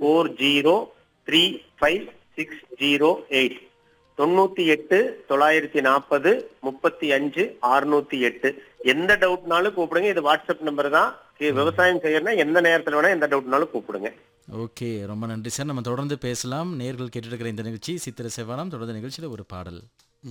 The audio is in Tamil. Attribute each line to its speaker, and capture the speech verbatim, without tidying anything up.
Speaker 1: Four zero three five six zero eight. தொண்ணூத்தி எட்டு தொள்ளாயிரத்தி நாற்பது முப்பத்தி அஞ்சு அறுநூத்தி எட்டு. எந்த டவுட்னாலும் கூப்பிடுங்க. இது வாட்ஸ்அப் நம்பர் தான். விவசாயம் செய்யறதுனா எந்த நேரத்துல வேணா எந்த டவுட்னாலும் கூப்பிடுங்க.
Speaker 2: ஓகே, ரொம்ப நன்றி சார். நம்ம தொடர்ந்து பேசலாம். நேர்கள் கேட்டுட்டு இருக்கிற இந்த நிகழ்ச்சி சித்திர செவ்வானம். தொடர்ந்து நிகழ்ச்சியில் ஒரு பாடல்.